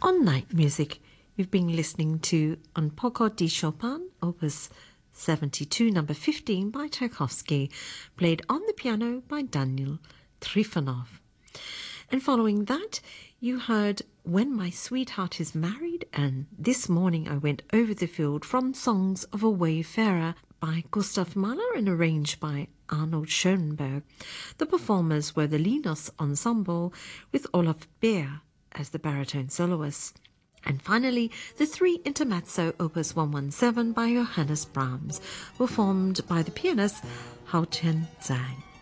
On Night Music, you've been listening to Un poco di Chopin, Opus 72, number 15 by Tchaikovsky, played on the piano by Daniel Trifonov. And following that, you heard When My Sweetheart Is Married, and This Morning I Went Over the Field from Songs of a Wayfarer by Gustav Mahler and arranged by Arnold Schoenberg. The performers were the Linos Ensemble with Olaf Beer as the baritone soloist. And finally, the three Intermezzo Opus 117 by Johannes Brahms, performed by the pianist Hao Chen Zhang.